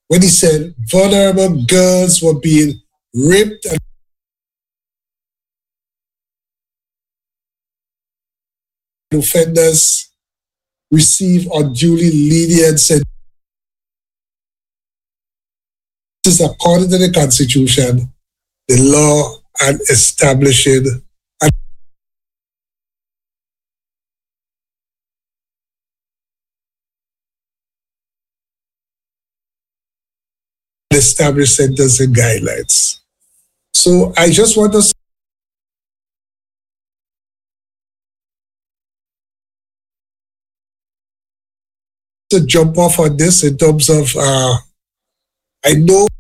when he said vulnerable girls were being raped and offenders receive unduly lenient sentences according to the Constitution, the law, and establishing and establish sentencing guidelines. So I just want us to jump off on this in terms of I know